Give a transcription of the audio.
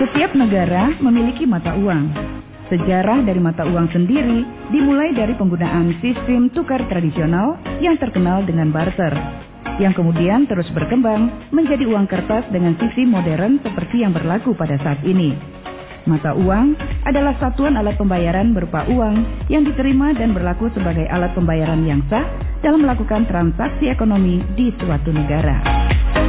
Setiap negara memiliki mata uang. Sejarah dari mata uang sendiri dimulai dari penggunaan sistem tukar tradisional yang terkenal dengan barter, yang kemudian terus berkembang menjadi uang kertas dengan sistem modern seperti yang berlaku pada saat ini. Mata uang adalah satuan alat pembayaran berupa uang yang diterima dan berlaku sebagai alat pembayaran yang sah dalam melakukan transaksi ekonomi di suatu negara.